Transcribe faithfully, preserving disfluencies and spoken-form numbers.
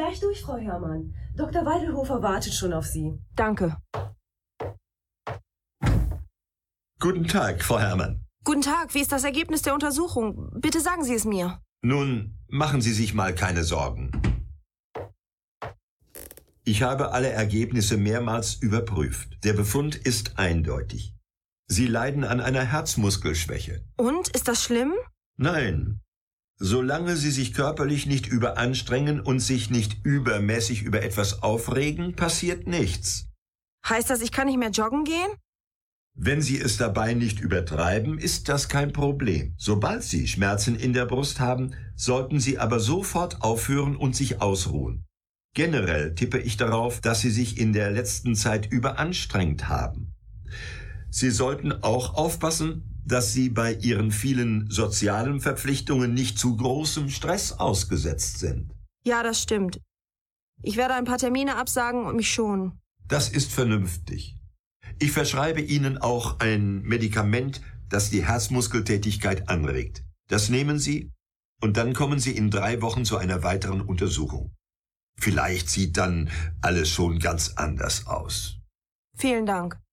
gleich durch, Frau Herrmann. Doktor Weidelhofer wartet schon auf Sie. Danke. Guten Tag, Frau Herrmann. Guten Tag, wie ist das Ergebnis der Untersuchung? Bitte sagen Sie es mir. Nun, machen Sie sich mal keine Sorgen. Ich habe alle Ergebnisse mehrmals überprüft. Der Befund ist eindeutig. Sie leiden an einer Herzmuskelschwäche. Und? Ist das schlimm? Nein. Solange Sie sich körperlich nicht überanstrengen und sich nicht übermäßig über etwas aufregen, passiert nichts. Heißt das, ich kann nicht mehr joggen gehen? Wenn Sie es dabei nicht übertreiben, ist das kein Problem. Sobald Sie Schmerzen in der Brust haben, sollten Sie aber sofort aufhören und sich ausruhen. Generell tippe ich darauf, dass Sie sich in der letzten Zeit überanstrengt haben. Sie sollten auch aufpassen, dass Sie bei Ihren vielen sozialen Verpflichtungen nicht zu großem Stress ausgesetzt sind. Ja, das stimmt. Ich werde ein paar Termine absagen und mich schonen. Das ist vernünftig. Ich verschreibe Ihnen auch ein Medikament, das die Herzmuskeltätigkeit anregt. Das nehmen Sie und dann kommen Sie in drei Wochen zu einer weiteren Untersuchung. Vielleicht sieht dann alles schon ganz anders aus. Vielen Dank.